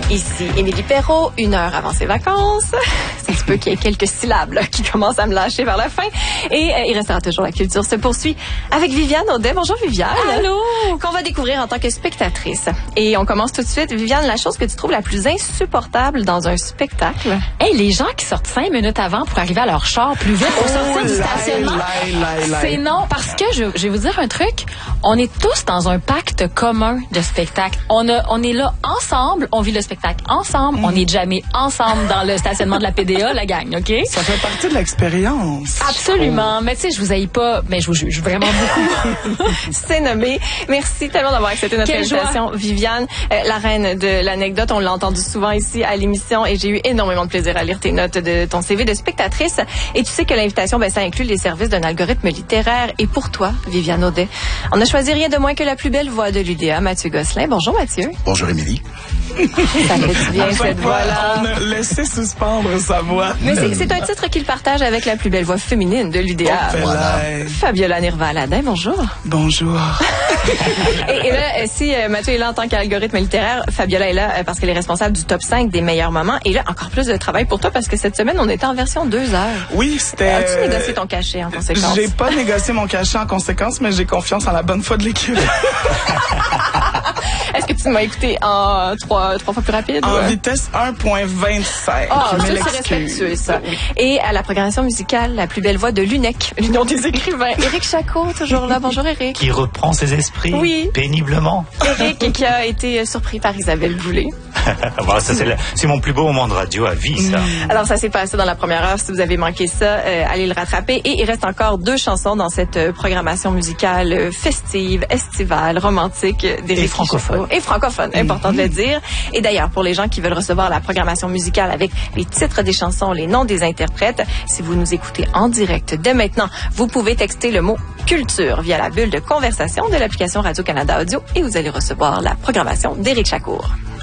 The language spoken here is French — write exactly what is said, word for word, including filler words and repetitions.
Ici Émilie Perrault, une heure avant ses vacances. Ça se peut qu'il y ait quelques syllabes là, qui commencent à me lâcher vers la fin. Et euh, il restera toujours la culture se poursuit avec Viviane Audet. Bonjour Viviane. Allô. Qu'on va découvrir en tant que spectatrice. Et on commence tout de suite. Viviane, la chose que tu trouves la plus insupportable dans un spectacle? Hey, les gens qui sortent cinq minutes avant pour arriver à leur char plus vite pour sortir Oh, du lai, stationnement, lai, lai, lai. c'est non. Parce que, je, je vais vous dire un truc, on est tous dans un pacte commun de spectacle. On, a, on est là ensemble, on vit le spectacle ensemble, mm. on est jamais ensemble dans le stationnement de la P D A, la gang, OK? Ça fait partie de l'expérience. Absolument. Mais tu sais, je vous haïs pas, mais je vous juge vraiment beaucoup. C'est nommé. Merci tellement d'avoir accepté notre Quelle invitation, joie. Viviane, euh, la reine de l'anecdote. On l'a entendu souvent ici à l'émission et j'ai eu énormément de plaisir à lire tes notes de ton C V de spectatrice. Et tu sais que l'invitation, ben, ça inclut les services d'un algorithme littéraire. Et pour toi, Viviane Audet, on a choisi rien de moins que la plus belle voix de l'U D A, Mathieu Gosselin. Bonjour Mathieu. Bonjour Émilie. Ça fait bien cette voix-là. On a laissé suspendre sa voix. Mais c'est, c'est un titre qu'il partage avec la plus belle voix féminine de l'U D A. Oh, Voilà. Fabiola Nirva-Aladin, bonjour. Bonjour. et, et là, si euh, Mathieu est là en tant qu'algorithme littéraire, Fabiola est là euh, parce qu'elle est responsable du top cinq des meilleurs moments. Et là, encore plus de travail pour toi parce que cette semaine, on était en version deux heures. Oui, c'était... As-tu négocié ton cachet en conséquence? J'ai pas négocié mon cachet en conséquence, mais j'ai confiance en la bonne foi de l'équipe. Est-ce que tu m'as écouté en trois, trois fois plus rapide? En ou... vitesse un point vingt-cinq. Ah, je ça, me c'est l'excuse. respectueux, ça. Et à la programmation musicale, la plus belle voix de l'U N E C, l'Union des écrivains. Éric Chacot, toujours là. Bonjour, Éric. Qui reprend ses esprits Oui. péniblement. Éric qui a été surpris par Isabelle Boulay. Bon, ça, c'est, le- c'est mon plus beau moment de radio à vie, ça. Alors, ça s'est passé dans la première heure. Si vous avez manqué ça, euh, allez le rattraper. Et il reste encore deux chansons dans cette euh, programmation musicale euh, festive, estivale, romantique euh, d'Éric Et francophone. Chacot. Et francophone, important de le dire. Et d'ailleurs, pour les gens qui veulent recevoir la programmation musicale avec les titres des chansons, les noms des interprètes, si vous nous écoutez en direct dès maintenant, vous pouvez texter le mot culture via la bulle de conversation de l'application Radio-Canada Audio et vous allez recevoir la programmation d'Éric Chacour.